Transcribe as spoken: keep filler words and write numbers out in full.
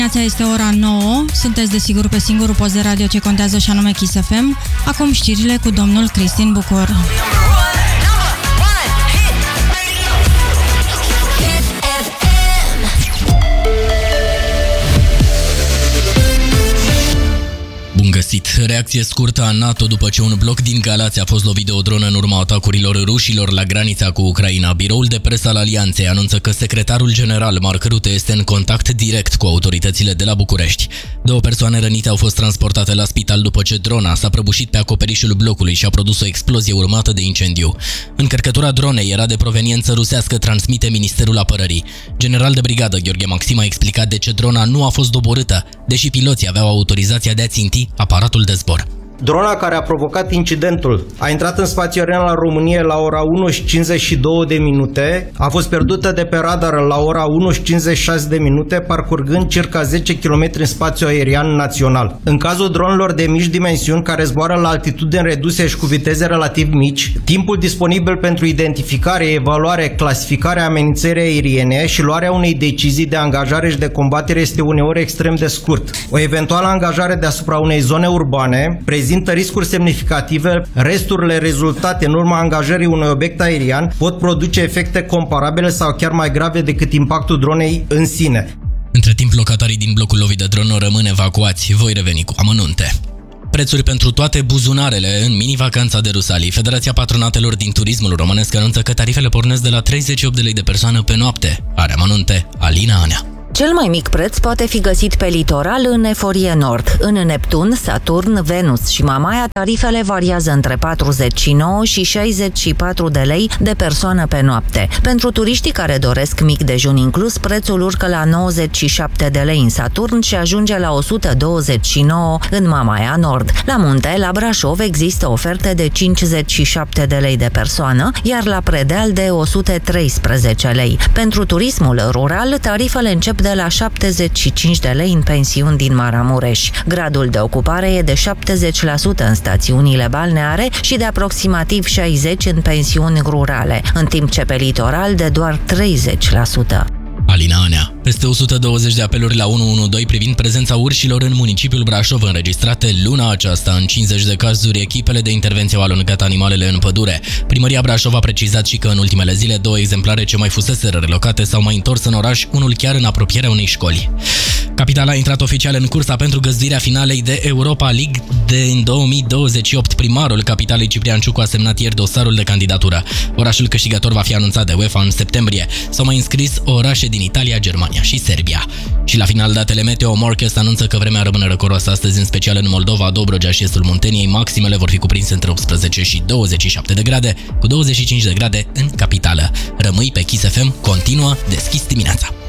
Este ora nouă, sunteți desigur pe singurul post de radio ce contează și anume Kiss F M. Acum știrile cu domnul Cristin Bucur. Bun găsit! Reacție scurtă a NATO după ce un bloc din Galați a fost lovit de o dronă în urma atacurilor rușilor la granița cu Ucraina. Biroul de presă al Alianței anunță că secretarul general Marc Rutte este în contact direct cu autoritățile de la București. Două persoane rănite au fost transportate la spital după ce drona s-a prăbușit pe acoperișul blocului și a produs o explozie urmată de incendiu. Încărcătura dronei era de proveniență rusească, transmite Ministerul Apărării. General de brigadă Gheorghe Maxim a explicat de ce drona nu a fost doborâtă, deși piloții aveau autorizația de a ținti aparatul de zbor. Drona care a provocat incidentul a intrat în spațiul aerian la România la ora unu și cincizeci și două de minute, a fost pierdută de pe radar la ora unu și cincizeci și șase de minute, parcurgând circa zece kilometri în spațiul aerian național. În cazul dronelor de mici dimensiuni care zboară la altitudini reduse și cu viteze relativ mici, timpul disponibil pentru identificare, evaluare, clasificare a amenințării aeriene și luarea unei decizii de angajare și de combatere este uneori extrem de scurt. O eventuală angajare deasupra unei zone urbane prezintă riscuri semnificative, resturile rezultate în urma angajării unui obiect aerian pot produce efecte comparabile sau chiar mai grave decât impactul dronei în sine. Între timp, locatarii din blocul lovit de dronă rămân evacuați. Voi reveni cu amănunte. Prețuri pentru toate buzunarele în mini-vacanța de Rusalii. Federația Patronatelor din Turismul Românesc anunță că tarifele pornesc de la treizeci și opt de lei de persoană pe noapte. Are amănunte Alina Anea. Cel mai mic preț poate fi găsit pe litoral în Eforie Nord. În Neptun, Saturn, Venus și Mamaia, tarifele variază între patruzeci și nouă și șaizeci și patru de lei de persoană pe noapte. Pentru turiștii care doresc mic dejun inclus, prețul urcă la nouăzeci și șapte de lei în Saturn și ajunge la o sută douăzeci și nouă în Mamaia Nord. La munte, la Brașov, există oferte de cincizeci și șapte de lei de persoană, iar la Predeal de o sută treisprezece lei. Pentru turismul rural, tarifele încep de la șaptezeci și cinci de lei în pensiuni din Maramureș. Gradul de ocupare e de șaptezeci la sută în stațiunile balneare și de aproximativ șaizeci la sută în pensiuni rurale, în timp ce pe litoral de doar treizeci la sută. Alina Anea. Peste o sută douăzeci de apeluri la unu unu doi privind prezența urșilor în municipiul Brașov înregistrate luna aceasta. În cincizeci de cazuri, echipele de intervenție au alungat animalele în pădure. Primăria Brașov a precizat și că în ultimele zile două exemplare ce mai fuseseră relocate s-au mai întors în oraș, unul chiar în apropierea unei școli. Capitala a intrat oficial în cursa pentru găzduirea finalei de Europa League din două mii douăzeci și opt. Primarul capitalei Ciprian Ciucu a semnat ieri dosarul de candidatură. Orașul câștigător va fi anunțat de UEFA în septembrie. S-au mai înscris orașe din Italia, Germania și Serbia. Și la final, datele meteo. Morchest anunță că vremea rămâne răcoroasă astăzi, în special în Moldova, Dobrogea și estul Munteniei. Maximele vor fi cuprinse între optsprezece și douăzeci și șapte de grade, cu douăzeci și cinci de grade în capitală. Rămâi pe Kiss F M, continuă deschis dimineața.